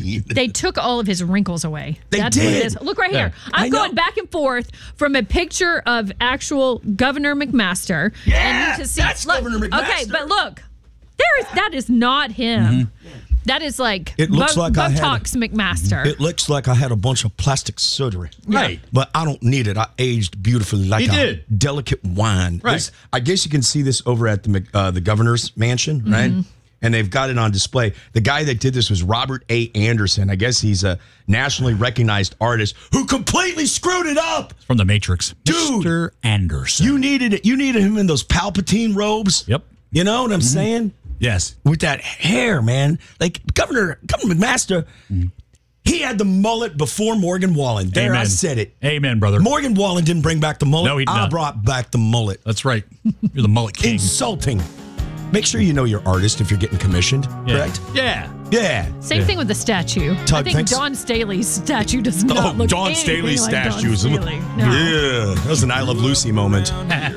mean? They took all of his wrinkles away. That's what did. it is. Look right here. I'm going back and forth from a picture of actual Governor McMaster. Yeah, and you see, that's Governor McMaster. Okay, but look, that is not him. Mm-hmm. That is like It looks like I had Botox McMaster. It looks like I had a bunch of plastic surgery. Right. But I don't need it. I aged beautifully like a delicate wine. Right. I guess you can see this over at the governor's mansion, right? And they've got it on display. The guy that did this was Robert A. Anderson. I guess he's a nationally recognized artist who completely screwed it up. From The Matrix. Dude. Mr. Anderson. You needed it. You needed him in those Palpatine robes. Yep. You know what I'm saying? Yes. With that hair, man. Like Governor McMaster, he had the mullet before Morgan Wallen. There, Amen. I said it. Amen, brother. Morgan Wallen didn't bring back the mullet. No, he did I not. brought back the mullet. That's right. You're the mullet king. Insulting. Make sure you know your artist if you're getting commissioned, correct? Yeah. Yeah. Same thing with the statue. I think thanks. Dawn Staley's statue does not look Dawn anything Staley's like Dawn statues. Staley. No. Yeah. That was an I Love Lucy moment.